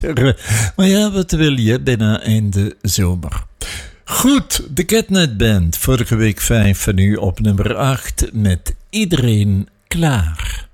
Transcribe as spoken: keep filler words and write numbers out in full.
Maar ja, wat wil je binnen einde zomer? Goed, de Catnet Band. Vorige week vijf van u op nummer acht met Iedereen Klaar.